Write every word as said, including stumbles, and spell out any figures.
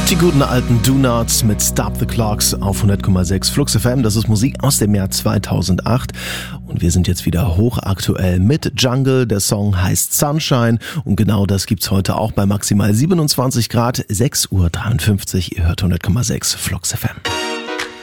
Die guten alten Do-Nots mit Stop the Clocks auf hundert Komma sechs Flux F M. Das ist Musik aus dem Jahr zweitausendacht. Und wir sind jetzt wieder hochaktuell mit Jungle. Der Song heißt Sunshine. Und genau das gibt's heute auch bei maximal siebenundzwanzig Grad, sechs Uhr dreiundfünfzig. Ihr hört hundert Komma sechs Flux F M.